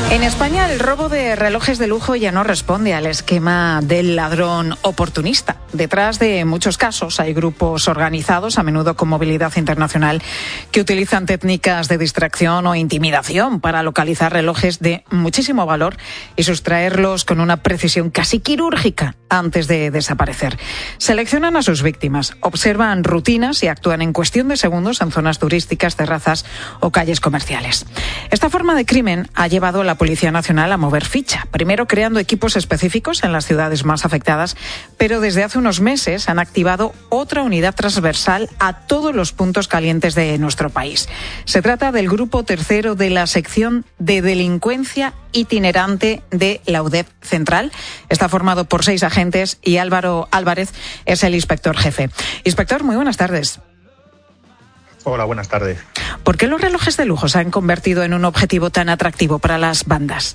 En España el robo de relojes de lujo ya no responde al esquema del ladrón oportunista. Detrás de muchos casos hay grupos organizados, a menudo con movilidad internacional, que utilizan técnicas de distracción o intimidación para localizar relojes de muchísimo valor y sustraerlos con una precisión casi quirúrgica antes de desaparecer. Seleccionan a sus víctimas, observan rutinas y actúan en cuestión de segundos en zonas turísticas, terrazas o calles comerciales. Esta forma de crimen ha llevado a la Policía Nacional a mover ficha, primero creando equipos específicos en las ciudades más afectadas, pero desde hace unos meses han activado otra unidad transversal a todos los puntos calientes de nuestro país. Se trata del Grupo Tercero de la Sección de Delincuencia Itinerante de la UDEP Central. Está formado por 6 agentes y Álvaro Álvarez es el inspector jefe. Inspector, muy buenas tardes. Hola, buenas tardes. ¿Por qué los relojes de lujo se han convertido en un objetivo tan atractivo para las bandas?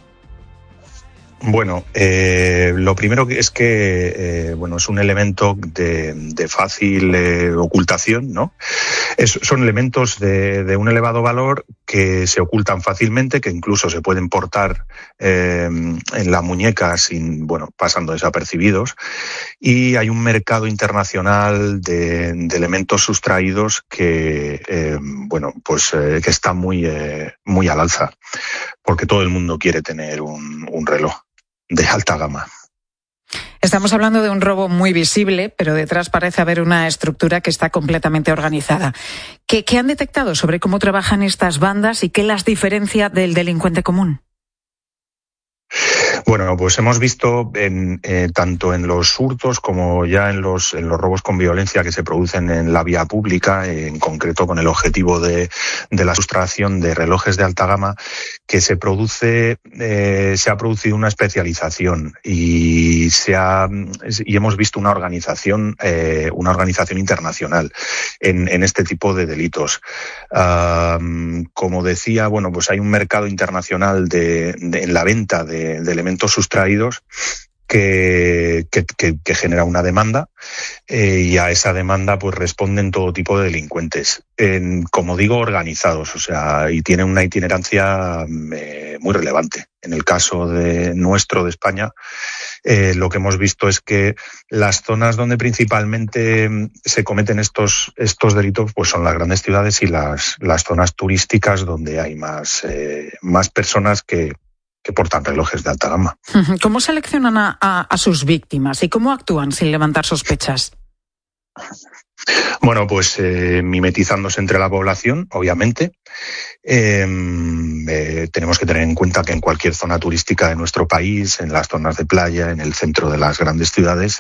Bueno, lo primero es que es un elemento de fácil ocultación, ¿no? Son elementos de un elevado valor que se ocultan fácilmente, que incluso se pueden portar en la muñeca pasando desapercibidos. Y hay un mercado internacional de elementos sustraídos que está muy al alza, porque todo el mundo quiere tener un reloj de alta gama. Estamos hablando de un robo muy visible, pero detrás parece haber una estructura que está completamente organizada. ¿Qué han detectado sobre cómo trabajan estas bandas y qué las diferencia del delincuente común? Bueno, pues hemos visto tanto en los hurtos como ya en los robos con violencia que se producen en la vía pública, en concreto con el objetivo de la sustracción de relojes de alta gama, que se ha producido una especialización y hemos visto una organización internacional en este tipo de delitos. Como decía, pues hay un mercado internacional en la venta de elementos sustraídos que genera una demanda y a esa demanda pues responden todo tipo de delincuentes, como digo, organizados, y tienen una itinerancia muy relevante. En el caso de España, lo que hemos visto es que las zonas donde principalmente se cometen estos delitos pues son las grandes ciudades y las zonas turísticas donde hay más personas que portan relojes de alta gama. ¿Cómo seleccionan a sus víctimas y cómo actúan sin levantar sospechas? Bueno, pues mimetizándose entre la población, obviamente. Tenemos que tener en cuenta que en cualquier zona turística de nuestro país, en las zonas de playa, en el centro de las grandes ciudades,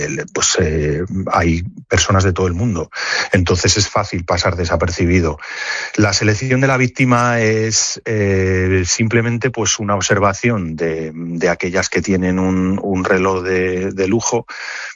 hay personas de todo el mundo. Entonces es fácil pasar desapercibido. La selección de la víctima es simplemente pues una observación de aquellas que tienen un reloj de lujo.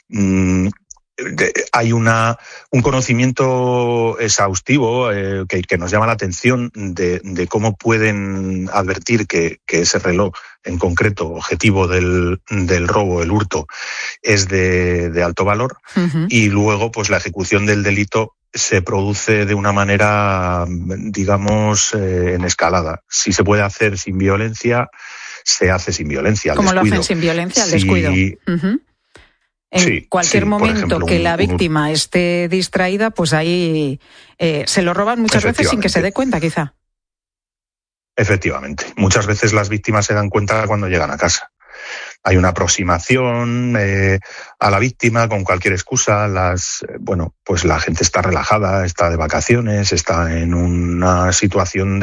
Hay un conocimiento exhaustivo que nos llama la atención de cómo pueden advertir que ese reloj en concreto, objetivo del robo, el hurto, es de alto valor. Uh-huh. Y luego pues la ejecución del delito se produce de una manera, digamos, en escalada. Si se puede hacer sin violencia, se hace sin violencia. ¿Cómo lo hacen sin violencia? Al descuido. Uh-huh. En cualquier momento, por ejemplo, que la víctima esté distraída, pues ahí se lo roban muchas veces sin que se dé cuenta, quizá. Efectivamente. Muchas veces las víctimas se dan cuenta cuando llegan a casa. Hay una aproximación a la víctima con cualquier excusa. Pues la gente está relajada, está de vacaciones, está en una situación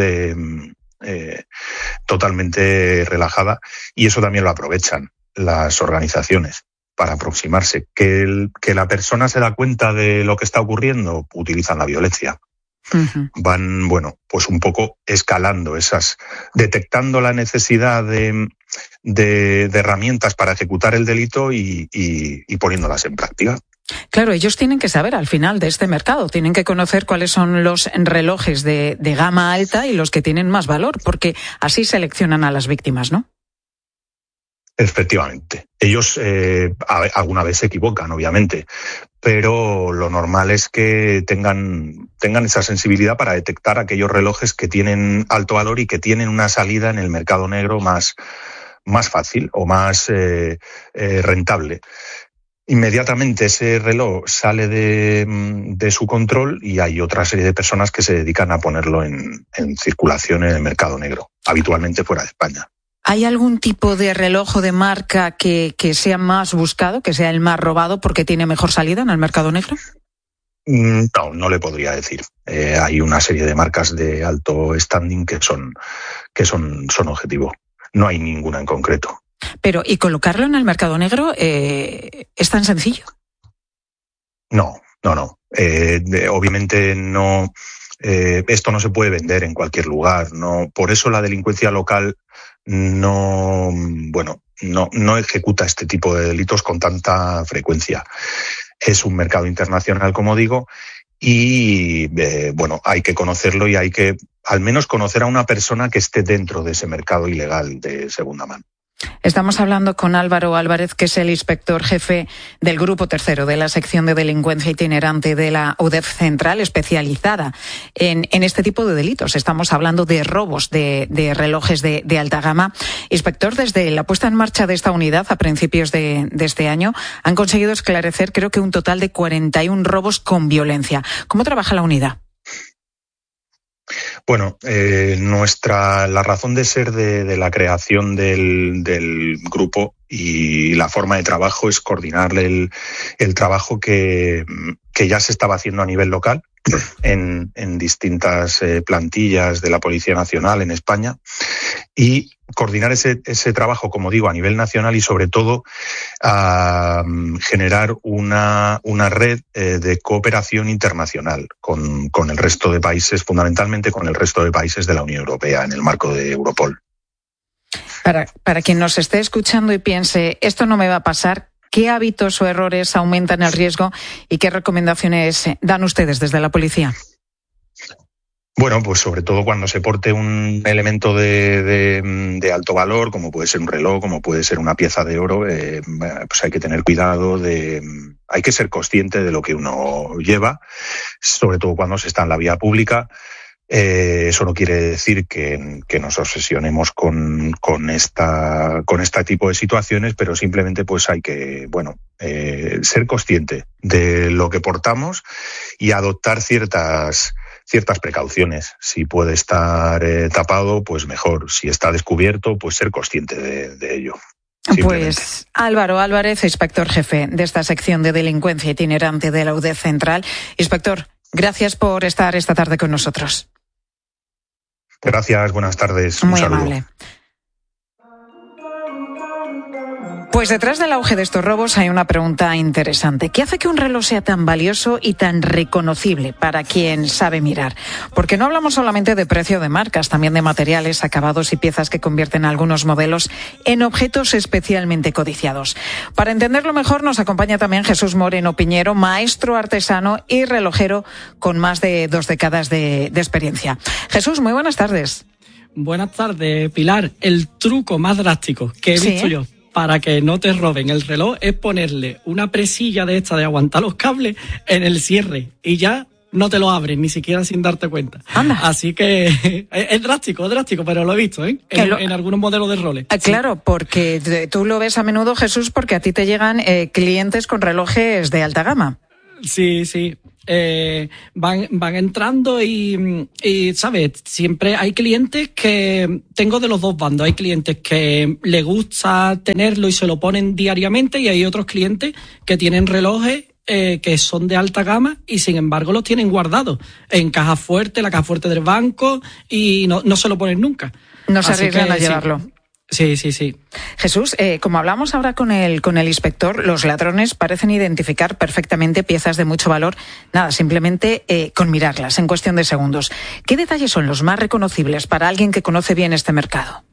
totalmente relajada, y eso también lo aprovechan las organizaciones para aproximarse. Que la persona se da cuenta de lo que está ocurriendo, utilizan la violencia. Uh-huh. Van, pues un poco escalando detectando la necesidad de herramientas para ejecutar el delito y poniéndolas en práctica. Claro, ellos tienen que saber al final de este mercado, tienen que conocer cuáles son los relojes de gama alta y los que tienen más valor, porque así seleccionan a las víctimas, ¿no? Efectivamente. Ellos alguna vez se equivocan, obviamente, pero lo normal es que tengan esa sensibilidad para detectar aquellos relojes que tienen alto valor y que tienen una salida en el mercado negro más fácil o más rentable. Inmediatamente ese reloj sale de su control y hay otra serie de personas que se dedican a ponerlo en circulación en el mercado negro, habitualmente fuera de España. ¿Hay algún tipo de reloj o de marca que sea más buscado, que sea el más robado porque tiene mejor salida en el mercado negro? No le podría decir. Hay una serie de marcas de alto standing que son objetivo. No hay ninguna en concreto. Pero, ¿y colocarlo en el mercado negro es tan sencillo? No. Obviamente no. Esto no se puede vender en cualquier lugar. No, por eso la delincuencia local no ejecuta este tipo de delitos con tanta frecuencia. Es un mercado internacional, como digo, y hay que conocerlo y hay que al menos conocer a una persona que esté dentro de ese mercado ilegal de segunda mano. Estamos hablando con Álvaro Álvarez, que es el inspector jefe del Grupo Tercero de la sección de delincuencia itinerante de la UDEF Central, especializada en este tipo de delitos. Estamos hablando de robos de relojes de alta gama. Inspector, desde la puesta en marcha de esta unidad a principios de este año, han conseguido esclarecer, creo que un total de 41 robos con violencia. ¿Cómo trabaja la unidad? Bueno, la razón de ser de la creación del grupo y la forma de trabajo es coordinar el trabajo que ya se estaba haciendo a nivel local en distintas plantillas de la Policía Nacional en España y coordinar ese trabajo, como digo, a nivel nacional y sobre todo generar una red de cooperación internacional con el resto de países, fundamentalmente con el resto de países de la Unión Europea en el marco de Europol. Para quien nos esté escuchando y piense, esto no me va a pasar, ¿qué hábitos o errores aumentan el riesgo y qué recomendaciones dan ustedes desde la policía? Bueno, pues sobre todo cuando se porte un elemento de alto valor, como puede ser un reloj, como puede ser una pieza de oro, pues hay que tener cuidado, hay que ser consciente de lo que uno lleva, sobre todo cuando se está en la vía pública. Eso no quiere decir que nos obsesionemos con este tipo de situaciones, pero simplemente pues hay que ser consciente de lo que portamos y adoptar ciertas precauciones. Si puede estar tapado, pues mejor. Si está descubierto, pues ser consciente de ello. Pues Álvaro Álvarez, inspector jefe de esta sección de delincuencia itinerante de la UDEF Central. Inspector, gracias por estar esta tarde con nosotros. Gracias, buenas tardes. Muy un saludo. Amable. Pues detrás del auge de estos robos hay una pregunta interesante. ¿Qué hace que un reloj sea tan valioso y tan reconocible para quien sabe mirar? Porque no hablamos solamente de precio de marcas, también de materiales, acabados y piezas que convierten a algunos modelos en objetos especialmente codiciados. Para entenderlo mejor nos acompaña también Jesús Moreno Piñero, maestro artesano y relojero con más de 2 décadas de experiencia. Jesús, muy buenas tardes. Buenas tardes, Pilar. El truco más drástico que he visto yo para que no te roben el reloj es ponerle una presilla de esta de aguantar los cables en el cierre y ya no te lo abren, ni siquiera sin darte cuenta. Anda. Así que es drástico, pero lo he visto, en algunos modelos de Rolex. Claro, porque tú lo ves a menudo, Jesús, porque a ti te llegan clientes con relojes de alta gama. Sí. Van entrando y ¿sabes? Siempre hay clientes que tengo de los dos bandos. Hay clientes que les gusta tenerlo y se lo ponen diariamente y hay otros clientes que tienen relojes que son de alta gama y sin embargo los tienen guardados en caja fuerte, la caja fuerte del banco y no se lo ponen nunca. No se arriesgan a llevarlo. Sí. Jesús, como hablamos ahora con el inspector, los ladrones parecen identificar perfectamente piezas de mucho valor, simplemente con mirarlas en cuestión de segundos. ¿Qué detalles son los más reconocibles para alguien que conoce bien este mercado?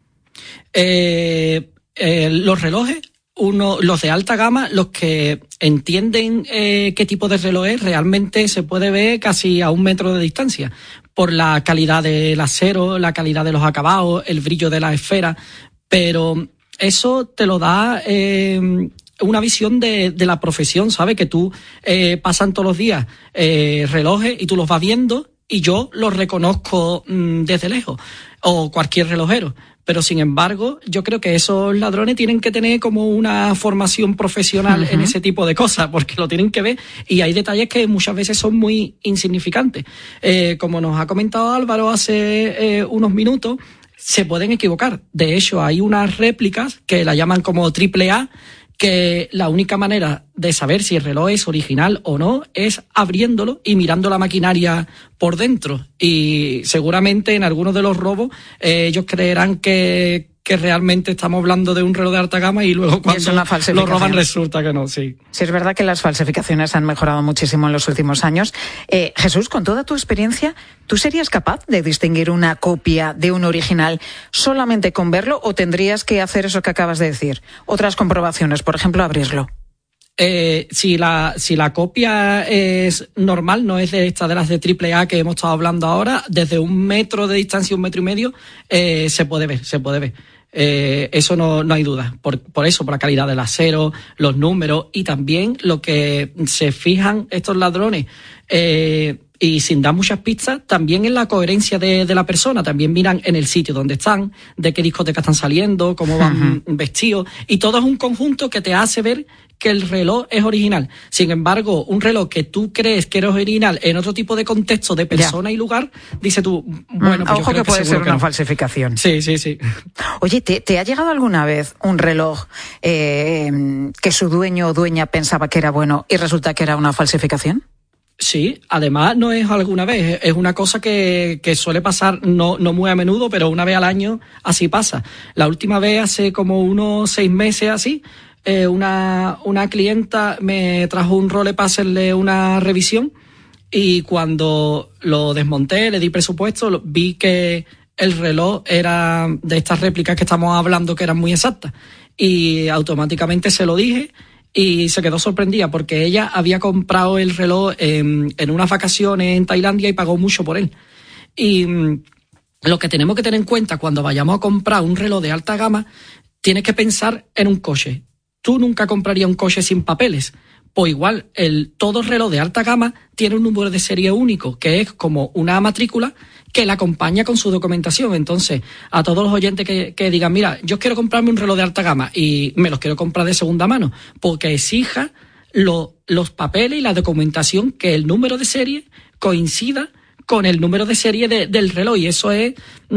Los relojes, los de alta gama, los que entienden qué tipo de reloj es, realmente se puede ver casi a 1 metro de distancia, por la calidad del acero, la calidad de los acabados, el brillo de la esfera. Pero eso te lo da una visión de la profesión, ¿sabes? Que tú pasan todos los días relojes y tú los vas viendo y yo los reconozco desde lejos, o cualquier relojero. Pero, sin embargo, yo creo que esos ladrones tienen que tener como una formación profesional en ese tipo de cosas, porque lo tienen que ver y hay detalles que muchas veces son muy insignificantes. Como nos ha comentado Álvaro hace unos minutos, se pueden equivocar. De hecho, hay unas réplicas que la llaman como AAA, que la única manera de saber si el reloj es original o no es abriéndolo y mirando la maquinaria por dentro. Y seguramente en algunos de los robos ellos creerán que realmente estamos hablando de un reloj de alta gama y luego cuando lo roban resulta que no, sí. Sí, es verdad que las falsificaciones han mejorado muchísimo en los últimos años. Jesús, con toda tu experiencia, ¿tú serías capaz de distinguir una copia de un original solamente con verlo o tendrías que hacer eso que acabas de decir? Otras comprobaciones, por ejemplo, abrirlo. Si la copia es normal, no es de esta de las de AAA que hemos estado hablando ahora, desde 1 metro de distancia, 1,5 metros, se puede ver. Eso no hay duda. Por eso, por la calidad del acero, los números y también lo que se fijan estos ladrones, y sin dar muchas pistas, también en la coherencia de la persona. También miran en el sitio donde están, de qué discoteca están saliendo, cómo van vestidos, y todo es un conjunto que te hace ver que el reloj es original. Sin embargo, un reloj que tú crees que es original en otro tipo de contexto de persona y lugar, dice tú, bueno, pues ojo, que puede ser una falsificación. Sí. Oye, ¿te ha llegado alguna vez un reloj que su dueño o dueña pensaba que era bueno y resulta que era una falsificación? Sí, además no es alguna vez, es una cosa que suele pasar no muy a menudo, pero una vez al año así pasa. La última vez, hace como unos 6 meses así, una clienta me trajo un reloj para hacerle una revisión y cuando lo desmonté, le di presupuesto, vi que el reloj era de estas réplicas que estamos hablando que eran muy exactas y automáticamente se lo dije y se quedó sorprendida porque ella había comprado el reloj en unas vacaciones en Tailandia y pagó mucho por él. Y lo que tenemos que tener en cuenta cuando vayamos a comprar un reloj de alta gama, tienes que pensar en un coche. Tú nunca comprarías un coche sin papeles. Pues igual, todo reloj de alta gama tiene un número de serie único, que es como una matrícula que la acompaña con su documentación. Entonces, a todos los oyentes que digan, mira, yo quiero comprarme un reloj de alta gama y me los quiero comprar de segunda mano, porque exija los papeles y la documentación que el número de serie coincida con el número de serie del reloj, y eso es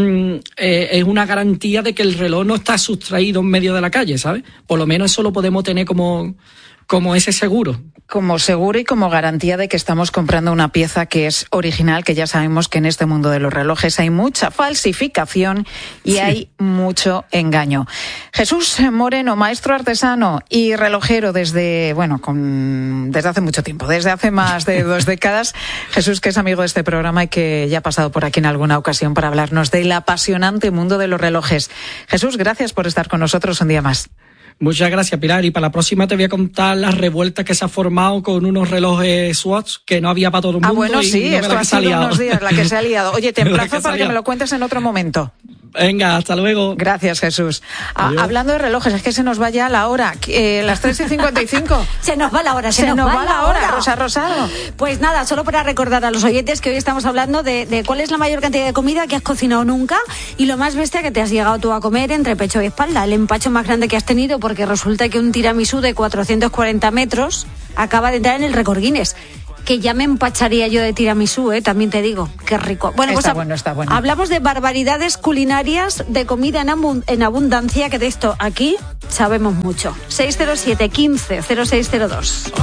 una garantía de que el reloj no está sustraído en medio de la calle, ¿sabes? Por lo menos eso lo podemos tener como ese seguro. Como seguro y como garantía de que estamos comprando una pieza que es original, que ya sabemos que en este mundo de los relojes hay mucha falsificación y hay mucho engaño. Jesús Moreno, maestro artesano y relojero desde hace mucho tiempo, desde hace más de 2 décadas. Jesús, que es amigo de este programa y que ya ha pasado por aquí en alguna ocasión para hablarnos del apasionante mundo de los relojes. Jesús, gracias por estar con nosotros un día más. Muchas gracias, Pilar. Y para la próxima te voy a contar la revuelta que se ha formado con unos relojes Swatch que no había para todo el mundo. Bueno, sí, no esto ha sido unos días la que se ha liado. Oye, te emplazo para que me lo cuentes en otro momento. Venga, hasta luego. Gracias, Jesús. Hablando de relojes, es que se nos va ya la hora, las 3:55. Se nos va la hora, se nos va la hora, Rosa Rosado. Pues nada, solo para recordar a los oyentes que hoy estamos hablando de cuál es la mayor cantidad de comida que has cocinado nunca y lo más bestia que te has llegado tú a comer entre pecho y espalda, el empacho más grande que has tenido, porque resulta que un tiramisú de 440 metros acaba de entrar en el récord Guinness. Que ya me empacharía yo de tiramisú, también te digo, qué rico. Bueno, está pues bueno. Hablamos de barbaridades culinarias, de comida en abundancia, que de esto aquí sabemos mucho. 607 15 0602.